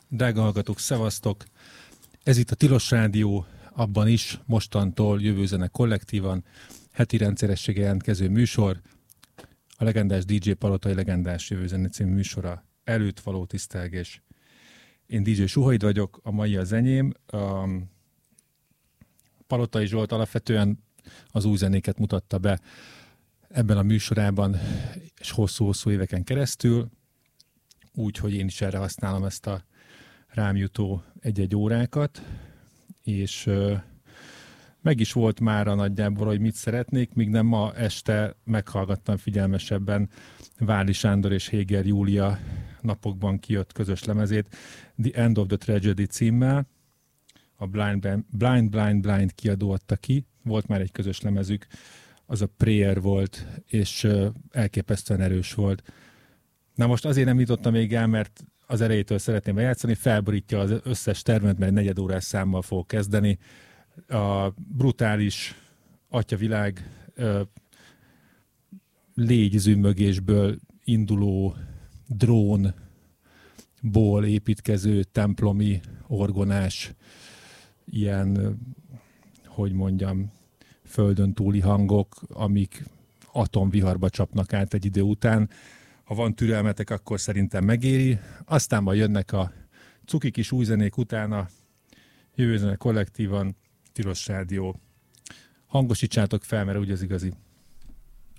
Drága hallgatók, szevasztok! Ez itt a Tilos Rádió, abban is mostantól jövő zene kollektívan, heti rendszerességgel jelentkező műsor, a legendás DJ Palotai legendás jövő zene című műsora előtt való tisztelgés. Én DJ Suhaid vagyok, a mai az enyém. Palotai Zsolt alapvetően az új zenéket mutatta be ebben a műsorában, és hosszú-hosszú éveken keresztül, úgyhogy én is erre használom ezt a rám jutó egy-egy órákat, és meg is volt mára nagyjából, hogy mit szeretnék, míg nem ma este meghallgattam figyelmesebben Váli Sándor és Héger Júlia napokban kijött közös lemezét, The End of the Tragedy címmel, a Blind kiadó adta ki, volt már egy közös lemezük, az a Prayer volt, és elképesztően erős volt. Na most azért nem nyitottam még el, mert az elejétől szeretném bejátszani, felborítja az összes termet, mert negyedórás számmal fogok kezdeni. A brutális atyavilág légyzümmögésből induló drónból építkező templomi orgonás ilyen, hogy mondjam, földön túli hangok, amik atomviharba csapnak át egy idő után. Ha van türelmetek, akkor szerintem megéri. Aztán majd jönnek a cuki kis új zenék utána, jövő zene kollektívan, Tilos Rádió. Hangosítsátok fel, mert úgy az igazi.